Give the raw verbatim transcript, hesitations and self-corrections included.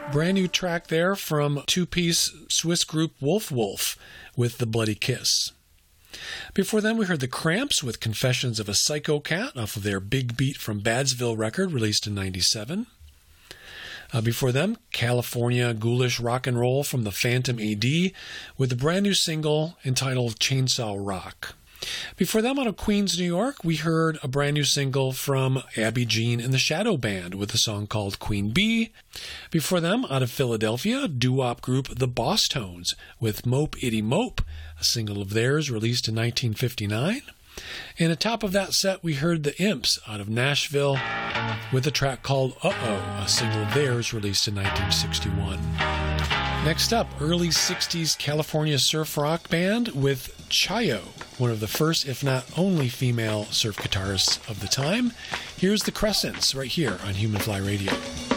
Brand new track there from two-piece Swiss group Wolf Wolf with The Bloody Kiss. Before them, we heard The Cramps with Confessions of a Psycho Cat off of their Big Beat from Badsville record released in ninety-seven. Uh, before them, California Ghoulish Rock and Roll from the Phantom A D with a brand new single entitled Chainsaw Rock. Before them, out of Queens, New York, we heard a brand new single from Abby Jean and the Shadow Band with a song called Queen Bee. Before them, out of Philadelphia, doo-wop group The Boss Tones with Mope Itty Mope, a single of theirs released in nineteen fifty-nine. And atop of that set, we heard The Imps out of Nashville with a track called Uh-Oh, a single of theirs released in nineteen sixty-one. Next up, early sixties California surf rock band with Chayo, one of the first, if not only, female surf guitarists of the time. Here's The Crescents right here on Human Fly Radio.